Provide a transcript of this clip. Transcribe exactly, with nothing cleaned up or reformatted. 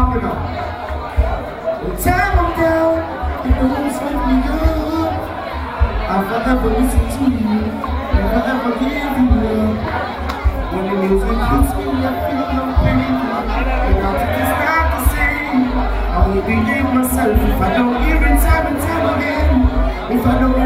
on it up. The time I'm down, it always wake me up. I'll forever listen to you, never ever give you up. When the music hits me, I feel no pain. Without it, it's not the same. I won't believe myself if I don't hear it time and time again. If I don't